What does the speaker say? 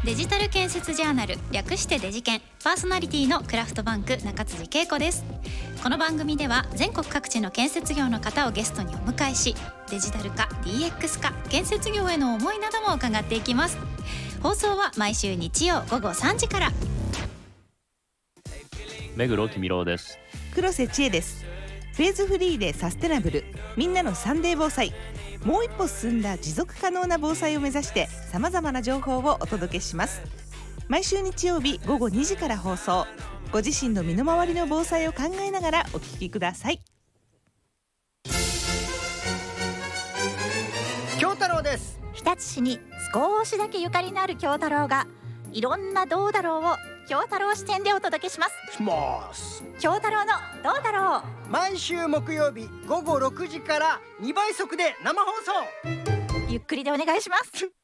デジタル建設ジャーナル、略してデジケン、パーソナリティのクラフトバンク中辻恵子です。この番組では全国各地の建設業の方をゲストにお迎えし、デジタル化、DX 化、建設業への思いなども伺っていきます。放送は毎週日曜午後3時から。 目黒きみろうです。 黒瀬千恵です。フェーズフリーでサステナブル、みんなのサンデー防災、もう一歩進んだ持続可能な防災を目指して、さまざまな情報をお届けします。毎週日曜日午後2時から放送。ご自身の身の回りの防災を考えながらお聞きください。 京太郎です。 日立市に少しだけゆかりのある京太郎が、いろんなどうだろうを京太郎視点でお届けします。京太郎のどうだろう、 毎週木曜日午後6時から2倍速で生放送。 ゆっくりでお願いします。